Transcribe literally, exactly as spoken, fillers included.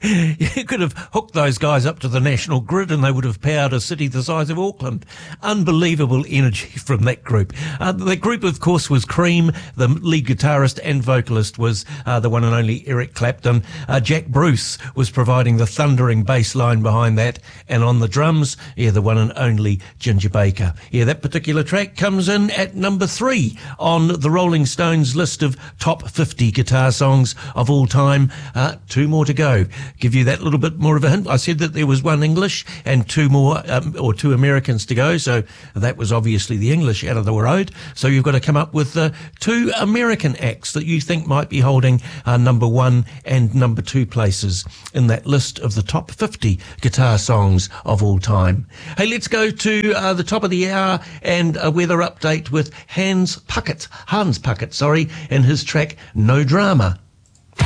You could have hooked those guys up to the national grid and they would have powered a city the size of Auckland. Unbelievable energy from that group. Uh, that group, of course, was Cream. The lead guitarist and vocalist was uh, the one and only Eric Clapton. Uh, Jack Bruce was providing the thundering bass line behind that. And on the drums, yeah, the one and only Ginger Baker. Yeah, that particular track comes in at number three on the Rolling Stones list of top fifty guitar songs of all time. Uh, two more to go. Give you that little bit more of a hint. I said that there was one English and two more, um, or two Americans to go, so that was obviously the English out of the road. So you've got to come up with uh, two American acts that you think might be holding uh, number one and number two places in that list of the top fifty guitar songs of all time. Hey, let's go to uh, the top of the hour and a weather update with Hans Puckett, Hans Puckett, sorry, and his track No Drama.